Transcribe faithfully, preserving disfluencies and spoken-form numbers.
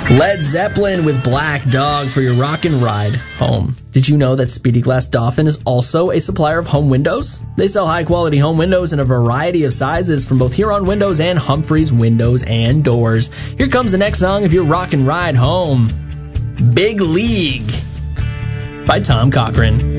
Led Zeppelin with Black Dog for your rockin' ride home. Did you know that Speedy Glass Dolphin is also a supplier of home windows? They sell high-quality home windows in a variety of sizes from both Huron Windows and Humphreys Windows and Doors. Here comes the next song of your rockin' ride home. Big League by Tom Cochrane.